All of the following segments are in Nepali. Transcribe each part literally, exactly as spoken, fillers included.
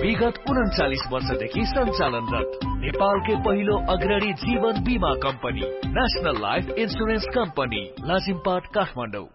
विगत उन्चालिस वर्षदेखि सञ्चालनरत नेपालकै पहिलो अग्रणी जीवन बीमा company national life insurance company Lazimpat Kathmandu.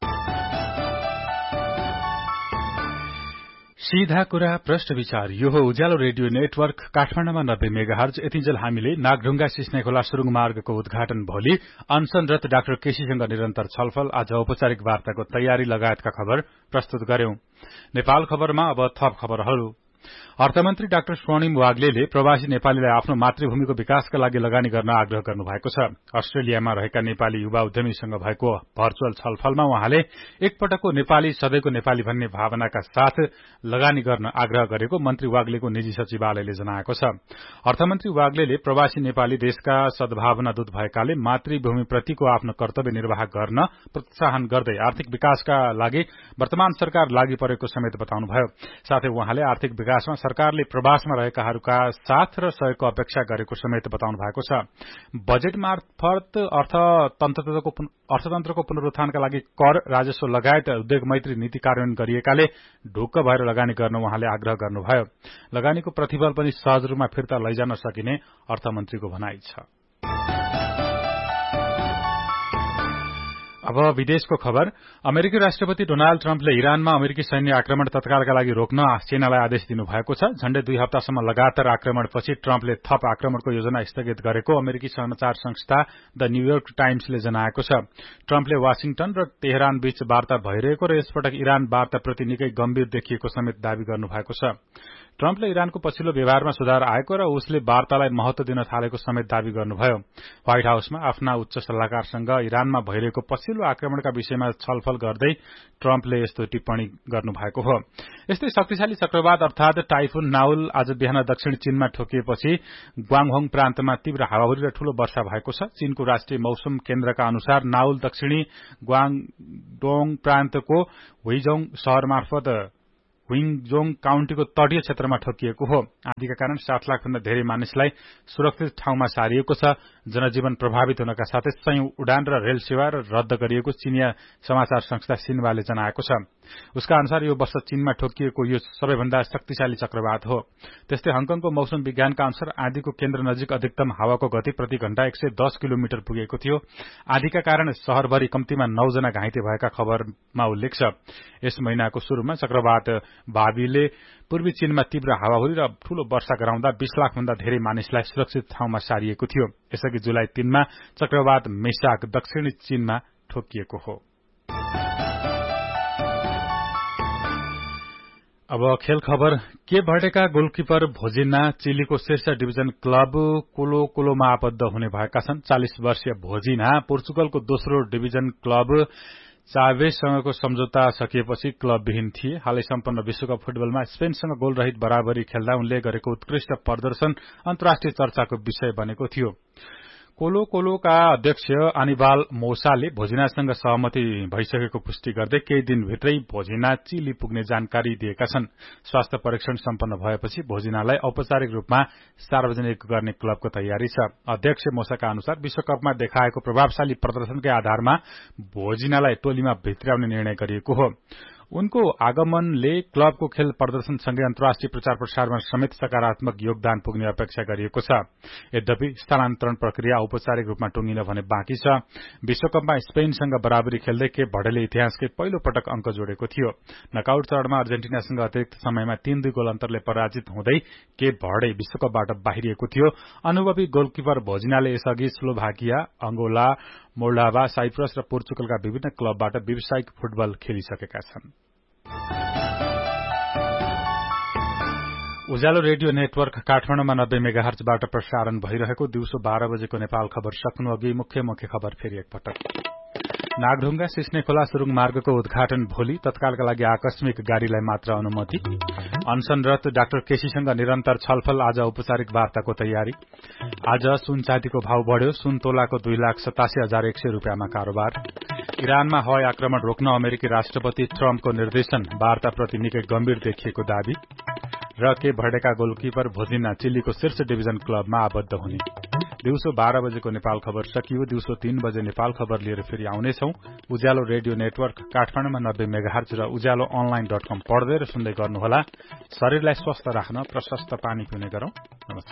सीधा कुरा प्रश्न विचार यो हो उज्यालो रेडियो नेटवर्क काठमाडौँमा नब्बे मेगाहर्ज। यतिन्जेल हामीले नागढुङ्गा सिस्नेखोला सुरुङ मार्गको उद्घाटन भोलि अनसनरत डाक्टर केसीसँग निरन्तर छलफल, आज औपचारिक वार्ताको तयारी लगायतका खबर प्रस्तुत गर्यौं। नेपाल खबरमा अब थप खबरहरू। अर्थमन्त्री डाक्टर स्वर्णिम वाग्लेले प्रवासी नेपालीलाई आफ्नो मातृभूमिको विकासका लागि लगानी गर्न आग्रह गर्नुभएको छ। अस्ट्रेलियामा रहेका नेपाली युवा उद्यमीसँग भएको भर्चुअल छलफलमा उहाँले एकपटकको नेपाली सधैँको नेपाली भन्ने भावनाका साथ लगानी गर्न आग्रह गरेको मन्त्री वाग्लेको निजी सचिवालयले जनाएको छ। अर्थमन्त्री वाग्लेले प्रवासी नेपाली देशका सद्भावना दूत भएकाले मातृभूमिप्रतिको आफ्नो कर्तव्य निर्वाह गर्न प्रोत्साहन गर्दै आर्थिक विकासका लागि वर्तमान सरकार लागि परेको समेत बताउनुभयो। साथै उहाँले आर्थिक विकासमा सरकारले प्रवासमा रहेकाहरूका साथ र सहयोगको अपेक्षा गरेको समेत बताउनु भएको छ। बजेट मार्फत अर्थतन्त्रको अर्थतन्त्रको पुनरुत्थानका लागि कर, राजस्व लगायत उद्योग मैत्री नीति कार्यान्वयन गरिएकाले ढुक्क भएर लगानी गर्न उहाँले आग्रह गर्नुभयो। लगानीको प्रतिफल पनि सहज रूपमा फिर्ता लैजान सकिने अर्थमन्त्रीको भनाइ छ। अब विदेशको खबर। अमेरिकी राष्ट्रपति डोनाल्ड ट्रम्पले इरानमा अमेरिकी सैन्य आक्रमण तत्कालका लागि रोक्न सेनालाई आदेश दिनुभएको छ। झण्डै दुई हप्तासम्म लगातार आक्रमणपछि ट्रम्पले थप आक्रमणको योजना स्थगित गरेको अमेरिकी समाचार संस्था द न्यूयोर्क टाइम्सले जनाएको छ। ट्रम्पले वाशिङटन र तेहरान बीच वार्ता भइरहेको र यसपटक इरान वार्ताप्रति निकै गम्भीर देखिएको समेत दावी गर्नुभएको छ। ट्रम्पले इरानको पछिल्लो व्यवहारमा सुधार आएको र उसले वार्तालाई महत्व दिन थालेको समेत दावी गर्नुभयो। व्हाइट हाउसमा आफ्ना उच्च सल्लाहकारसँग इरानमा भइरहेको पछिल्लो आक्रमणका विषयमा छलफल गर्दै ट्रम्पले यस्तो टिप्पणी गर्नुभएको हो। यस्तै शक्तिशाली चक्रवात अर्थात टाइफुन नाउल आज बिहान दक्षिण चीनमा ठोकिएपछि ग्वाङहोङ प्रान्तमा तीव्र हावाहुरी र ठूलो वर्षा भएको छ। चीनको राष्ट्रिय मौसम केन्द्रका अनुसार नाउल दक्षिणी ग्वाङडोङ प्रान्तको हुइजोङ शहर मार्फत हुइङजोङ काउन्टीको तटीय क्षेत्रमा ठोकिएको हो। आँधीका कारण सात लाख भन्दा धेरै मानिसलाई सुरक्षित ठाउँमा सारिएको छ। जनजीवन प्रभावित हुनका साथै सयौं उडान र रेल सेवा रद्द गरिएको चीनिया समाचार संस्था सिन्वाले जनाएको छ। उसका अनुसार यो वर्ष चीनमा ठोकिएको यो सबैभन्दा शक्तिशाली चक्रवात हो। त्यस्तै हङकङको मौसम विज्ञानका अनुसार आँधीको केन्द्र नजिक अधिकतम हावाको गति प्रति घण्टा एक सय दस किलोमिटर पुगेको थियो। आँधीका कारण शहरभरि कम्तीमा नौजना घाइते भएका खबरमा उल्लेख छ। यस महिनाको शुरूमा चक्रवात बाबीले पूर्वी चीनमा तीव्र हावाहुरी र ठूलो वर्षा गराउँदा बीस लाख भन्दा धेरै मानिसलाई सुरक्षित ठाउँमा सारिएको थियो। यसअघि जुलाई तीनमा चक्रवात मेसाक दक्षिणी चीनमा ठोकिएको हो। अब खेल खबर। के भर्डेका गोलकिपर भोजिना चिलीको शीर्ष डिभिजन क्लब कोलो कोलोमा आबद्ध हुने भएका छन्। चालीस वर्षीय भोजिना पोर्चुगलको दोस्रो डिभिजन क्लब चावेससँगको सम्झौता सकिएपछि क्लबविहीन थिए। हालै सम्पन्न विश्वकप फुटबलमा स्पेनसँग गोलरहित बराबरी खेल्दा उनले गरेको उत्कृष्ट प्रदर्शन अन्तर्राष्ट्रिय चर्चाको विषय बनेको थियो। कोलो कोलोका अध्यक्ष अनिबाल मोसाले भोजिनासँग सहमति भइसकेको पुष्टि गर्दै केही दिनभित्रै भोजिना चिली पुग्ने जानकारी दिएका छन्। स्वास्थ्य परीक्षण सम्पन्न भएपछि भोजिनालाई औपचारिक रूपमा सार्वजनिक गर्ने क्लबको तयारी छ। अध्यक्ष मोसाका अनुसार विश्वकपमा देखाएको प्रभावशाली प्रदर्शनकै आधारमा भोजिनालाई टोलीमा भित्र्याउने निर्णय गरिएको हो। उनको आगमनले क्लबको खेल प्रदर्शनसँगै अन्तर्राष्ट्रिय प्रचार प्रसारमा समेत सकारात्मक योगदान पुग्ने अपेक्षा गरिएको छ। यद्यपि स्थानान्तरण प्रक्रिया औपचारिक रूपमा टुंगिन भने बाँकी छ। विश्वकपमा स्पेनसँग बराबरी खेल्दै के भर्डेले इतिहासकै पहिलो पटक अंक जोडेको थियो। नकआउट चरणमा अर्जेन्टिनासँग अतिरिक्त समयमा तीन दुई गोल अन्तरले पराजित हुँदै के भर्डे विश्वकपबाट बाहिरिएको थियो। अनुभवी गोलकिपर भोजिनाले यसअघि स्लोभाकिया, अंगोला, मोल्डोभा, साइप्रस र पोर्चुगलका विभिन्न क्लबबाट व्यावसायिक फुटबल खेलिसकेका छन्। उज्यालो रेडियो नेटवर्क काठमाडौँमा नब्बे मेगाहर्जबाट प्रसारण भइरहेको दिउँसो बाह्र बजेको नेपाल खबर सक्नु अघि मुख्य मुख्य खबर फेरि एकपटक। नागढुङ्गा सिस्नेखोला सुरुङ मार्गको उद्घाटन भोलि, तत्कालका लागि आकस्मिक गाड़ीलाई मात्र अनुमति। अनसनरत डाक्टर केसीसँग निरन्तर छलफल, आज औपचारिक वार्ताको तयारी। आज सुन चाँदीको भाव बढ़्यो, सुन तोलाको दुई लाख सतासी हजार एक सय रूपियाँमा कारोबार। इरानमा हवाई आक्रमण रोक्न अमेरिकी राष्ट्रपति ट्रम्पको निर्देशन, वार्ताप्रति निकै गम्भीर देखिएको दावी। र के भर्डेका गोलकिपर भोजिना चिलीको शीर्ष डिभिजन क्लबमा आबद्ध हुने। दिउँसो बाह्र बजेको नेपाल खबर सकियो। दिउँसो तीन बजे नेपाल खबर लिएर फेरि आउनेछौं। उज्यालो रेडियो नेटवर्क काठमाडौँमा नब्बे मेगाहर्ज र उज्यालो अनलाइन डट कम पढ्दै र सुन्दै गर्नुहोला। शरीरलाई स्वस्थ राख्न प्रशस्त पानी पिउने गरौं। नमस्कार।